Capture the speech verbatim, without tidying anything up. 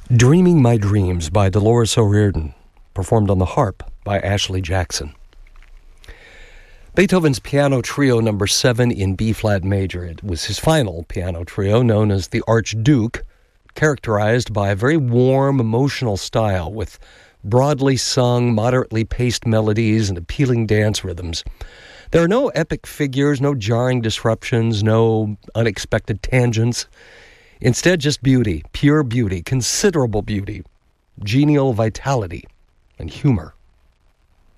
Dreaming My Dreams by Dolores O'Riordan, performed on the harp by Ashley Jackson. Beethoven's Piano Trio number seven in B-flat major. It was his final piano trio, known as the Archduke, characterized by a very warm, emotional style with broadly sung, moderately paced melodies and appealing dance rhythms. There are no epic figures, no jarring disruptions, no unexpected tangents. Instead, just beauty, pure beauty, considerable beauty, genial vitality, and humor.